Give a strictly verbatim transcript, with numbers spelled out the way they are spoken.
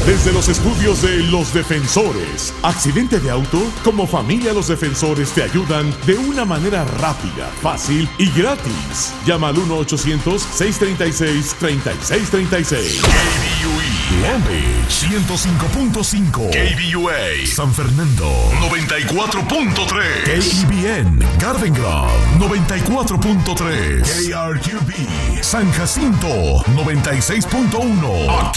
Desde los estudios de Los Defensores. ¿Accidente de auto? Como familia Los Defensores te ayudan de una manera rápida, fácil y gratis. Llama al uno ochocientos, seiscientos treinta y seis, treinta y seis treinta y seis. K B U E Long Beach ciento cinco punto cinco. K B U A San Fernando noventa y cuatro punto tres. K E B N Garden Grove noventa y cuatro punto tres. K R Q B San Jacinto noventa y seis punto uno. Aquí